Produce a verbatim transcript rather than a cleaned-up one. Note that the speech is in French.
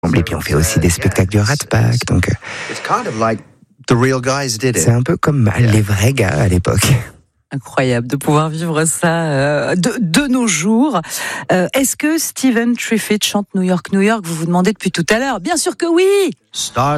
ensemble. Et puis on fait aussi des spectacles du Rat Pack. Donc c'est un peu comme les vrais gars à l'époque. Incroyable de pouvoir vivre ça euh, de, de nos jours. Euh, est-ce que Stephen Triffitt chante New York, New York? Vous vous demandez depuis tout à l'heure. Bien sûr que oui.